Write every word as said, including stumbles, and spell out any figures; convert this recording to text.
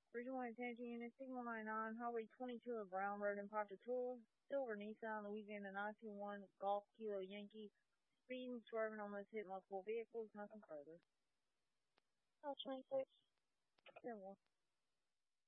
Bridgewater Attention Unit six one nine nine, Highway twenty-two of Brown Road in Ponchatoula. Silver Nissan, Louisiana nine two one, Golf Kilo Yankee. Speeding, swerving, almost hit multiple vehicles, nothing further. Oh, twenty-six. ten one.